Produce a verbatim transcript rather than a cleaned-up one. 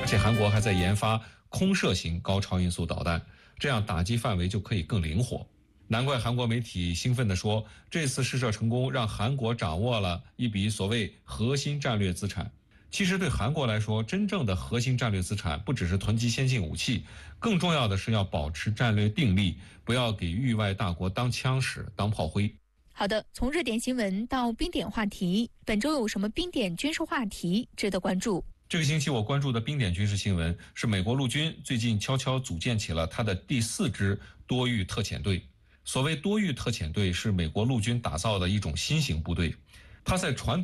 且韩国还在研发空射型高超音速导弹，这样打击范围就可以更灵活。难怪韩国媒体兴奋地说，这次试射成功让韩国掌握了一笔所谓核心战略资产。其实对韩国来说，真正的核心战略资产不只是囤积先进武器，更重要的是要保持战略定力，不要给域外大国当枪使、当炮灰。 好的，从热点新闻到冰点话题，本周有什么冰点军事话题值得关注？ 这个星期我关注的冰点军事新闻是美国陆军最近悄悄组建起了它的第四支多域特遣队。所谓多域特遣队是美国陆军打造的一种新型部队，它在传